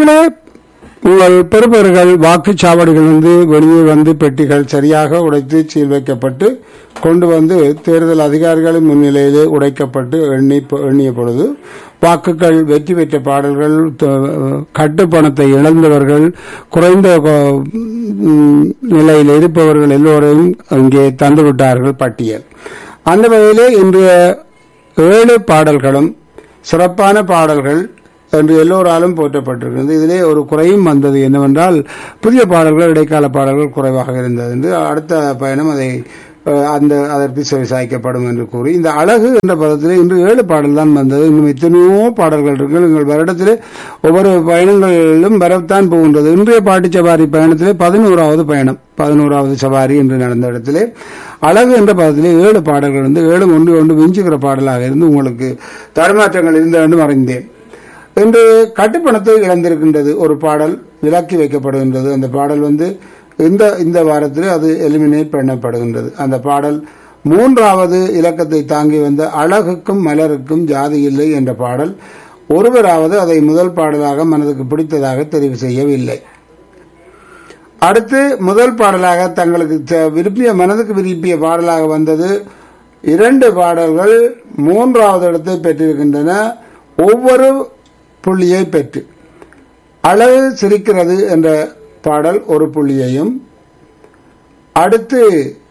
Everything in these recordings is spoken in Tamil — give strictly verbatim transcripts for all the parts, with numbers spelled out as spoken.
நேர்களே, உங்கள் பெறுபவர்கள் வாக்குச்சாவடிகள் வந்து வெளியே வந்து பெட்டிகள் சரியாக உடைத்து சீல் வைக்கப்பட்டு கொண்டு வந்து தேர்தல் அதிகாரிகளின் முன்னிலையிலே உடைக்கப்பட்டு எண்ணி எண்ணிய பொழுது வாக்குகள் வெற்றி பெற்ற பாடல்கள், கட்டுப்பணத்தை இழந்தவர்கள், குறைந்த நிலையில் இருப்பவர்கள் எல்லோரையும் இங்கே தந்துவிட்டார்கள் பட்டியல். அந்த வகையிலே இன்றைய ஏழு பாடல்களும் சிறப்பான பாடல்கள் என்று எல்லோராலும் போற்றப்பட்டிருக்கிறது. இதிலே ஒரு குறையும் வந்தது என்னவென்றால், புதிய பாடல்கள், இடைக்கால பாடல்கள் குறைவாக இருந்தது என்று அடுத்த பயணம் அதை அந்த அதற்கு சாய்க்கப்படும் என்று கூறி, இந்த அழகு என்ற பதத்திலே இன்று ஏழு பாடல் தான் வந்தது. இன்னும் எத்தனையோ பாடல்கள் இருக்கு. எங்கள் வருடத்திலே ஒவ்வொரு பயணங்களிலும் வரத்தான் போகின்றது. இன்றைய பாட்டு சவாரி பயணத்திலே பதினோராவது பயணம், பதினோராவது சவாரி என்று நடந்த இடத்திலே அழகு என்ற பதத்திலே ஏழு பாடல்கள் இருந்து ஏழு ஒன்று ஒன்று விஞ்சுகிற பாடலாக இருந்து உங்களுக்கு தடுமாற்றங்கள் இருந்த என்று அறிந்தேன். இன்று கட்டுப்பணத்தை இழந்திருக்கின்றது ஒரு பாடல் விலக்கி வைக்கப்படுகின்றது. அந்த பாடல் வந்து இந்த இந்த வாரத்தில் அது எலிமினேட் பண்ணப்படுகின்றது. அந்த பாடல் மூன்றாவது இலக்கத்தை தாங்கி வந்த அழகுக்கும் மலருக்கும் ஜாதி இல்லை என்ற பாடல், ஒருவராவது அதை முதல் பாடலாக மனதுக்கு பிடித்ததாக தெரிவு செய்யவில்லை. அடுத்து முதல் பாடலாக தங்களுக்கு விரும்பிய மனதுக்கு விரும்பிய பாடலாக வந்தது இரண்டு பாடல்கள் மூன்றாவது இடத்தை பெற்றிருக்கின்றன, ஒவ்வொரு புள்ளியை பெற்று. அழகு சிரிக்கிறது என்ற பாடல் ஒரு புள்ளியையும், அடுத்து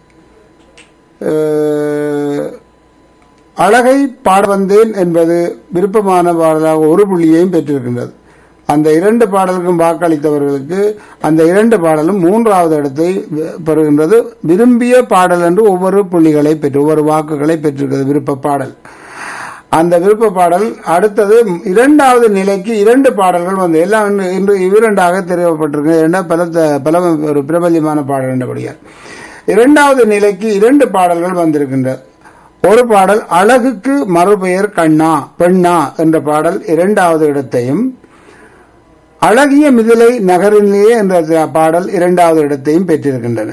அழகை பாட வந்தேன் என்பது விருப்பமான பாடலாக ஒரு புள்ளியையும் பெற்றிருக்கின்றது. அந்த இரண்டு பாடலுக்கும் வாக்களித்தவர்களுக்கு அந்த இரண்டு பாடலும் மூன்றாவது இடத்தை பெறுகின்றது. விரும்பிய பாடல் என்று ஒவ்வொரு புள்ளிகளை பெற்று ஒவ்வொரு வாக்குகளை பெற்றிருக்கிறது விருப்ப பாடல். அந்த விருப்ப பாடல் அடுத்தது இரண்டாவது நிலைக்கு இரண்டு பாடல்கள் வந்து எல்லாம் இன்று இரண்டாக தெரிவிக்கப்பட்டிருக்கு. பல பல ஒரு பிரபல்யமான பாடல் என்றபடியால் இரண்டாவது நிலைக்கு இரண்டு பாடல்கள் வந்திருக்கின்றன. ஒரு பாடல் அழகுக்கு மறுபெயர் கண்ணா பெண்ணா என்ற பாடல் இரண்டாவது இடத்தையும், அழகிய மிதிலை நகரிலேயே என்ற பாடல் இரண்டாவது இடத்தையும் பெற்றிருக்கின்றன.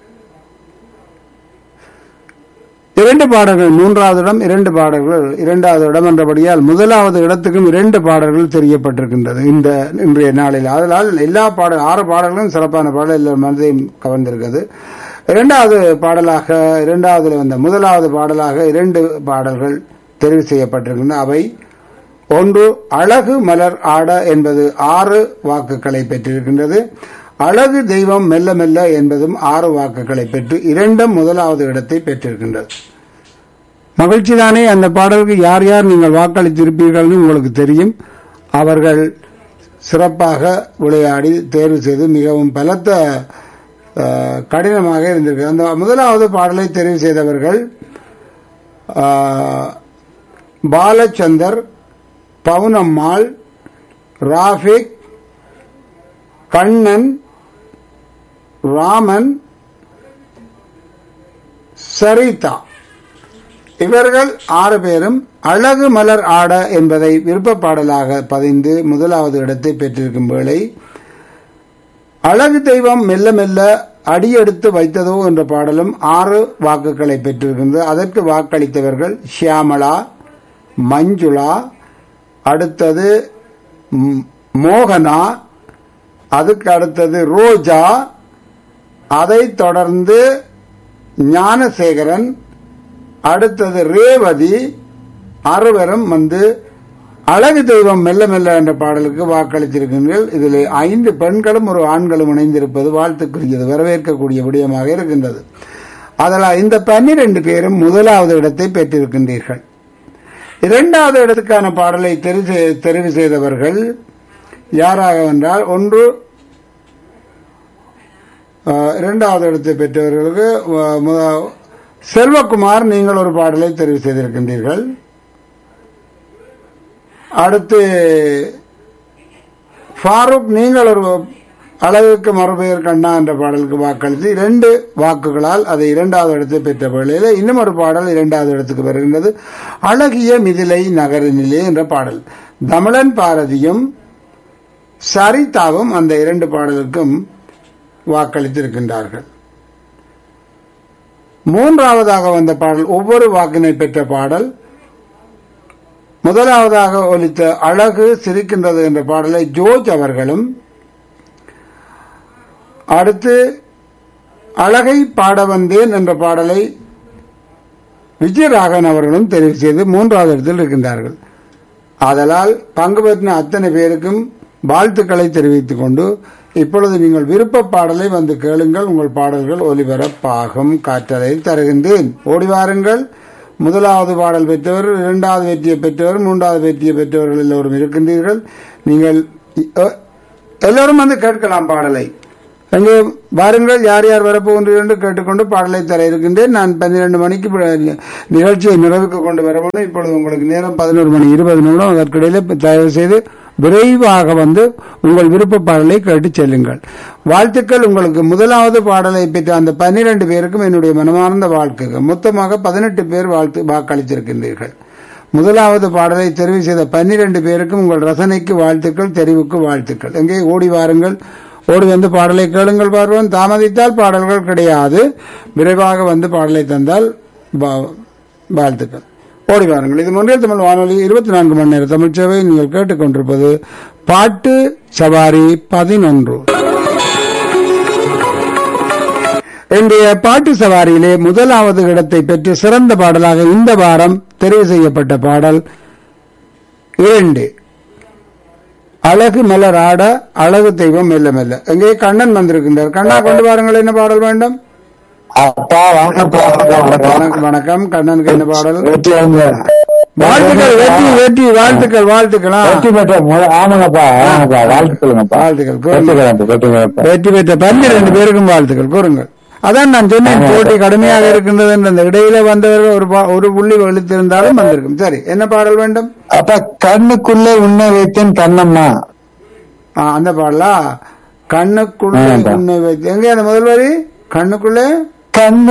இரண்டு பாடல்கள் மூன்றாவது இடம், இரண்டு பாடல்கள் இரண்டாவது இடம் என்றபடியால் முதலாவது இடத்துக்கும் இரண்டு பாடல்கள் தெரியப்பட்டிருக்கின்றது இந்த இன்றைய நாளில். அதனால் எல்லா பாடல் ஆறு பாடல்களும் சிறப்பான பாடல் எல்லா மனதையும் கவர்ந்திருக்கிறது. இரண்டாவது பாடலாக இரண்டாவது வந்த முதலாவது பாடலாக இரண்டு பாடல்கள் தெரிவு செய்யப்பட்டிருக்கின்றன. அவை ஒன்று அழகு மலர் ஆட என்பது ஆறு வாக்குகளை பெற்றிருக்கின்றது. அழகு தெய்வம் மெல்ல மெல்ல என்பதும் ஆறு வாக்குகளை பெற்று இரண்டும் முதலாவது இடத்தை பெற்றிருக்கின்றது. மகிழ்ச்சிதானே? அந்த பாடலுக்கு யார் யார் நீங்கள் வாக்களித்திருப்பீர்கள் உங்களுக்கு தெரியும். அவர்கள் சிறப்பாக விளையாடி தேர்வு செய்து மிகவும் பலத்த கடினமாக இருந்திருக்கு. அந்த முதலாவது பாடலை தெரிவு செய்தவர்கள் பாலச்சந்தர், பவுனம்மாள், ராஃபிக், கண்ணன், ராமன், சரிதா. இவர்கள் ஆறு பேரும் அழகு மலர் ஆட என்பதை விருப்ப பாடலாக பதிந்து முதலாவது இடத்தை பெற்றிருக்கும் வேளை, அழகு தெய்வம் மெல்ல மெல்ல அடியெடுத்து வைத்ததோ என்ற பாடலும் ஆறு வாக்குகளை பெற்றிருக்கின்றது. அதற்கு வாக்களித்தவர்கள் ஷியாமளா, மஞ்சுளா, அடுத்தது மோகனா, அதுக்கு அடுத்தது ரோஜா, அதைத் தொடர்ந்து ஞானசேகரன், அடுத்தது ரேவதி. அறுவரும் வந்து அழகு தெய்வம் மெல்ல மெல்ல என்ற பாடலுக்கு வாக்களித்திருக்கின்றனர். இதில் ஐந்து பெண்களும் ஒரு ஆண்களும் இணைந்திருப்பது வாழ்த்துக்குரியது, வரவேற்கக்கூடிய விடயமாக இருக்கின்றது. அதனால் இந்த பன்னிரண்டு பேரும் முதலாவது இடத்தை பெற்றிருக்கின்றீர்கள். இரண்டாவது இடத்துக்கான பாடலை தெரிவு செய்தவர்கள் யாராக என்றால், ஒன்று இரண்டாவது இடத்தை பெற்றவர்களுக்கு செல்வகுமார், நீங்கள் ஒரு பாடலை தெரிவு செய்திருக்கின்றீர்கள். அடுத்து ஃபாரூக், நீங்கள் ஒரு அழகுக்கு மறுபெயர் கண்ணா என்ற பாடலுக்கு வாக்களித்து இரண்டு வாக்குகளால் அதை இரண்டாவது இடத்தை பெற்ற வேளையில் இன்னும் ஒரு பாடல் இரண்டாவது இடத்துக்கு வருகின்றது. அழகிய மிதிலை நகரினிலே என்ற பாடல். தமிழன் பாரதியும் சரிதாவும் அந்த இரண்டு பாடலுக்கும் வாக்களித்திருக்கின்றார்கள். மூன்றாவதாக வந்த பாடல் ஒவ்வொரு வாக்கினை பெற்ற பாடல் முதலாவதாக ஒலித்த அழகு சிரிக்கின்றது என்ற பாடலை ஜோர்ஜ் அவர்களும், அடுத்து அழகை பாட வந்தேன் என்ற பாடலை விஜயராகவன் அவர்களும் தெரிவு செய்து மூன்றாவது இடத்தில் இருக்கின்றார்கள். ஆதலால் பங்கு பெற்ற அத்தனை பேருக்கும் வாழ்த்துக்களை தெரிவித்துக் கொண்டு இப்பொழுது நீங்கள் விருப்ப பாடலை வந்து கேளுங்கள். உங்கள் பாடல்கள் ஒலிபரப்பாகும். காற்றலை தருகின்றேன். ஓடிவாருங்கள். முதலாவது பாடல் பெற்றவர், இரண்டாவது வெற்றியை பெற்றவர், மூன்றாவது வெற்றியை பெற்றவர்கள் எல்லோரும் இருக்கின்றீர்கள். நீங்கள் எல்லோரும் வந்து கேட்கலாம் பாடலை. அங்கே வாருங்கள். யார் யார் வரப்போகின்றீர்கள் என்று கேட்டுக்கொண்டு பாடலை தர இருக்கின்றேன். நான் பன்னிரண்டு மணிக்கு நிகழ்ச்சியை நிறைவுக்கு கொண்டு வரவேண்டும். இப்பொழுது உங்களுக்கு நேரம் பதினோரு மணி இருபது நிமிடம். அதற்கிடையில தயவு செய்து விரைவாக வந்து உங்கள் விருப்ப பாடலை கேட்டு செல்லுங்கள். வாழ்த்துக்கள். உங்களுக்கு முதலாவது பாடலை பெற்ற அந்த பன்னிரண்டு பேருக்கும் என்னுடைய மனமார்ந்த வாழ்த்துக்கள். மொத்தமாக பதினெட்டு பேர் வாழ்த்து வாக்களித்திருக்கின்றீர்கள். முதலாவது பாடலை தெரிவு செய்த பன்னிரண்டு பேருக்கும் உங்கள் ரசனைக்கு வாழ்த்துக்கள், தெரிவுக்கு வாழ்த்துக்கள். எங்கே ஓடி வாருங்கள். ஓடி வந்து பாடலை கேளுங்கள். பார்வோம். தாமதித்தால் பாடல்கள் கிடையாது. விரைவாக வந்து பாடலை தந்தால் வாழ்த்துக்கள். ஓடி வாருங்கள். இது ஒன்றிய தமிழ் வானொலி இருபத்தி நான்கு மணி நேர தமிழ் சேவை. நீங்கள் கேட்டுக்கொண்டிருப்பது பாட்டு சவாரி பதினொன்று. இன்றைய பாட்டு சவாரியிலே முதலாவது இடத்தை பெற்று சிறந்த பாடலாக இந்த வாரம் தெரிவு செய்யப்பட்ட பாடல் இரண்டு, அழகு மலர் ஆட அழகு தெய்வம் மெல்ல மெல்ல. எங்கே கண்ணன் வந்திருக்கின்றார். கண்ணா கொண்டு வாருங்கள். என்ன பாடல் வேண்டும்? வணக்கம். கண்ணனுக்கு என்ன பாடல்? வாழ்த்துக்கள். வெற்றி வெற்றி வாழ்த்துக்கள் வாழ்த்துக்கள் வாழ்த்துக்கள். வெற்றி பெற்ற பன்னிரண்டு பேருக்கும் வாழ்த்துக்கள் கூறுங்கள். அதான் நான் சொன்னேன், போட்டி கடுமையாக இருக்கின்றது என்று. அந்த இடையில வந்தவர்கள் ஒரு ஒரு புள்ளி வலித்திருந்தாலும் வந்திருக்கும். சரி, என்ன பாடல் வேண்டும்? அப்ப கண்ணுக்குள்ளே உன்னை வைத்தேன் கண்ணம்மா. அந்த பாடலா? கண்ணுக்குள்ளே உன்னை வைத்தேன். எங்க அந்த முதல் வரி? கண்ணுக்குள்ளே கண்ணு